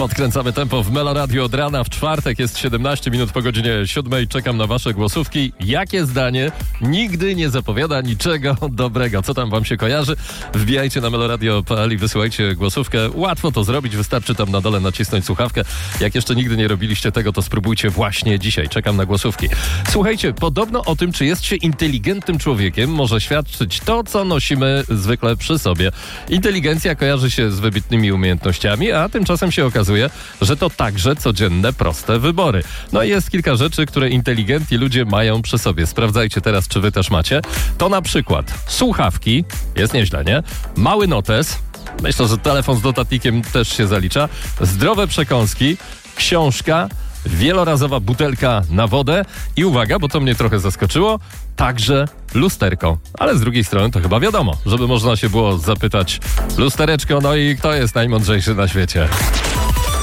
Podkręcamy tempo w Melo Radio od rana. W czwartek jest 17 minut po godzinie 7. Czekam na wasze głosówki. Jakie zdanie nigdy nie zapowiada niczego dobrego? Co tam wam się kojarzy? Wbijajcie na meloradio.pl i wysyłajcie głosówkę. Łatwo to zrobić, wystarczy tam na dole nacisnąć słuchawkę. Jak jeszcze nigdy nie robiliście tego, to spróbujcie właśnie dzisiaj. Czekam na głosówki. Słuchajcie, podobno o tym, czy jest się inteligentnym człowiekiem, może świadczyć to, co nosimy zwykle przy sobie. Inteligencja kojarzy się z wybitnymi umiejętnościami, a tymczasem się okazuje, że to także codzienne, proste wybory. No i jest kilka rzeczy, które inteligentni ludzie mają przy sobie. Sprawdzajcie teraz, czy wy też macie. To na przykład słuchawki, jest nieźle, nie? Mały notes, myślę, że telefon z notatnikiem też się zalicza, zdrowe przekąski, książka, wielorazowa butelka na wodę i uwaga, bo to mnie trochę zaskoczyło, także lusterko. Ale z drugiej strony to chyba wiadomo, żeby można się było zapytać lustereczko, no i kto jest najmądrzejszy na świecie?